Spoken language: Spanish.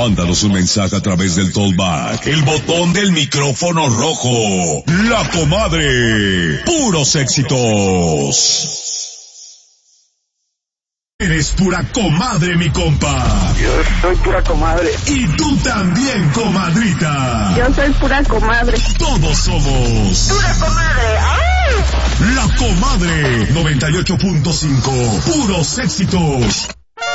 Mándanos un mensaje a través del Tollback, el botón del micrófono rojo. La Comadre. Puros éxitos. Eres pura comadre, mi compa. Yo soy pura comadre. Y tú también, comadrita. Yo soy pura comadre. Todos somos Pura comadre. ¡Ay! La Comadre 98.5. Puros éxitos.